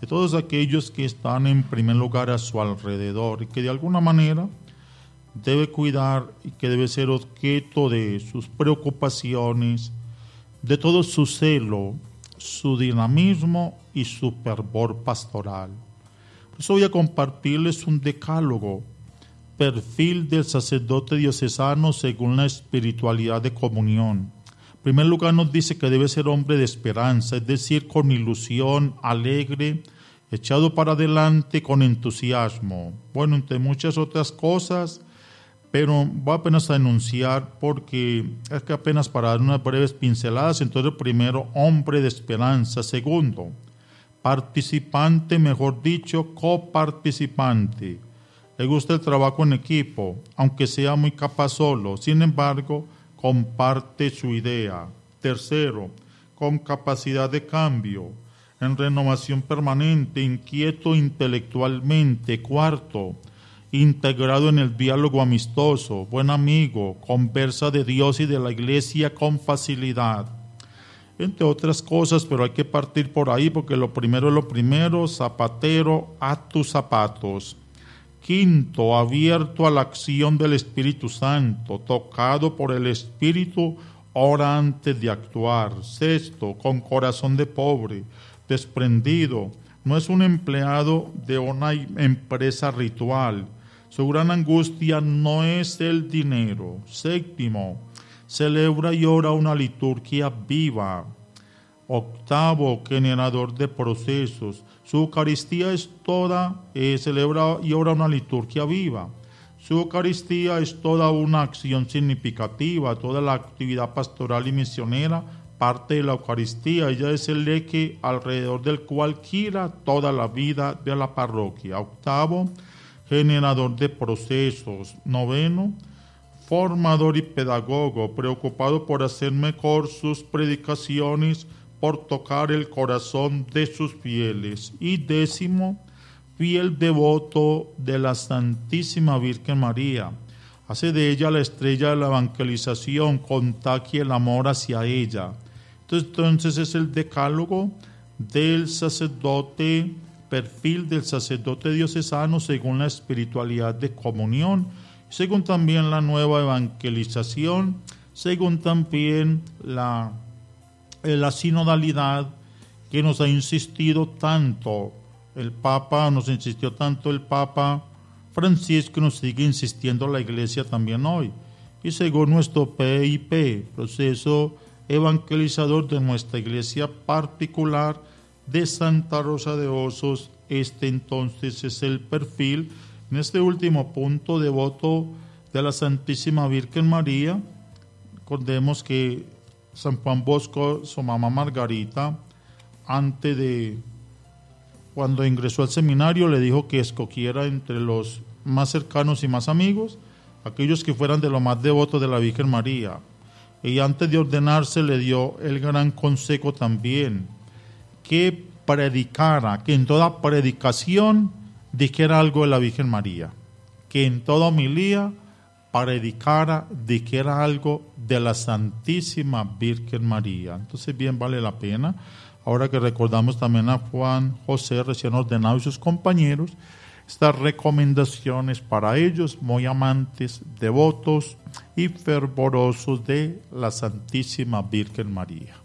de todos aquellos que están en primer lugar a su alrededor y que de alguna manera debe cuidar y que debe ser objeto de sus preocupaciones, de todo su celo, su dinamismo y su fervor pastoral. Por eso voy a compartirles un decálogo, perfil del sacerdote diocesano según la espiritualidad de comunión. En primer lugar nos dice que debe ser hombre de esperanza, es decir, con ilusión, alegre, echado para adelante con entusiasmo. Bueno, entre muchas otras cosas, pero voy apenas a enunciar porque es que apenas para dar unas breves pinceladas. Entonces, primero, hombre de esperanza. Segundo, participante, mejor dicho, coparticipante. Le gusta el trabajo en equipo, aunque sea muy capaz solo. Sin embargo, comparte su idea. Tercero, con capacidad de cambio, en renovación permanente, inquieto intelectualmente. Cuarto, integrado en el diálogo amistoso, buen amigo, conversa de Dios y de la Iglesia con facilidad. Entre otras cosas, pero hay que partir por ahí porque lo primero es lo primero, zapatero a tus zapatos. Quinto, abierto a la acción del Espíritu Santo, tocado por el Espíritu, ora antes de actuar. Sexto, con corazón de pobre, desprendido, no es un empleado de una empresa ritual. Su gran angustia no es el dinero. Séptimo, celebra y ora una liturgia viva. Octavo, generador de procesos. Su Eucaristía es toda, celebra y ora una liturgia viva. Su Eucaristía es toda una acción significativa, toda la actividad pastoral y misionera parte de la Eucaristía. Ella es el eje alrededor del cual gira toda la vida de la parroquia. Octavo, generador de procesos. Noveno, formador y pedagogo, preocupado por hacer mejor sus predicaciones, por tocar el corazón de sus fieles. Y décimo, fiel devoto de la Santísima Virgen María. Hace de ella la estrella de la evangelización, contagie el amor hacia ella. Entonces es el decálogo del sacerdote, perfil del sacerdote diocesano según la espiritualidad de comunión, según también la nueva evangelización, según también la sinodalidad que nos ha insistido tanto el Papa, el Papa Francisco, nos sigue insistiendo la Iglesia también hoy. Y según nuestro PIP, proceso evangelizador de nuestra Iglesia particular de Santa Rosa de Osos, este entonces es el perfil, en este último punto, devoto de la Santísima Virgen María. Recordemos que San Juan Bosco, su mamá Margarita, cuando ingresó al seminario, le dijo que escogiera entre los más cercanos y más amigos, aquellos que fueran de lo más devotos de la Virgen María. Y antes de ordenarse le dio el gran consejo también, que predicara, que en toda predicación dijera algo de la Virgen María, que en toda homilía predicara, dijera algo de la Santísima Virgen María. Entonces bien vale la pena, ahora que recordamos también a Juan José recién ordenado y sus compañeros, estas recomendaciones para ellos, muy amantes, devotos y fervorosos de la Santísima Virgen María.